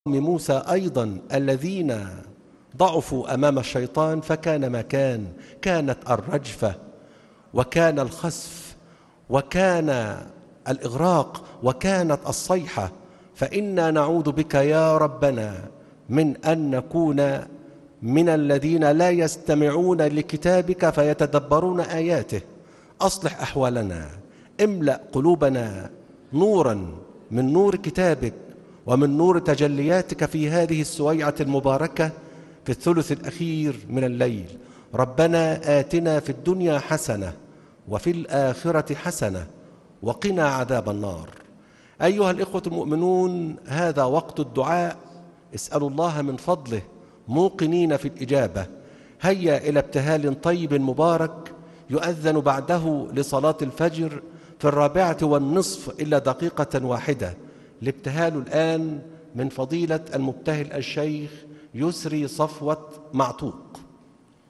موسى أيضا الذين ضعفوا أمام الشيطان فكان ما كان، كانت الرجفة وكان الخسف وكان الإغراق وكانت الصيحة. فإنا نعوذ بك يا ربنا من أن نكون من الذين لا يستمعون لكتابك فيتدبرون آياته. أصلح أحوالنا، املأ قلوبنا نورا من نور كتابك ومن نور تجلياتك في هذه السويعة المباركة في الثلث الأخير من الليل. ربنا آتنا في الدنيا حسنة وفي الآخرة حسنة وقنا عذاب النار. أيها الإخوة المؤمنون، هذا وقت الدعاء. اسألوا الله من فضله موقنين في الإجابة. هيا إلى ابتهال طيب مبارك يؤذن بعده لصلاة الفجر في 4:15 إلا دقيقة واحدة. الابتهال الآن من فضيلة المبتهل الشيخ يسري صفوة معطوق.